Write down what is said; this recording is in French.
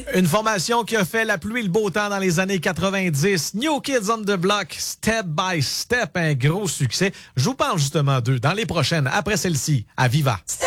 Une formation qui a fait la pluie et le beau temps dans les années 90. New Kids on the Block, Step by Step, un gros succès. Je vous parle justement d'eux dans les prochaines, après celle-ci, à Viva.